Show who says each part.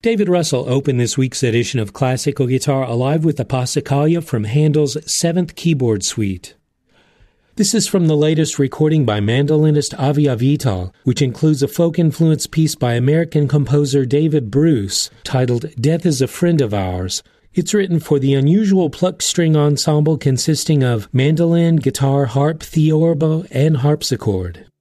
Speaker 1: David Russell opened this week's edition of Classical Guitar Alive with a Passacaglia from Handel's 7th Keyboard Suite. This is from the latest recording by mandolinist Avi Avital, which includes a folk-influenced piece by American composer David Bruce titled Death is a Friend of Ours. It's written for the unusual plucked string ensemble consisting of mandolin, guitar, harp, theorbo, and harpsichord.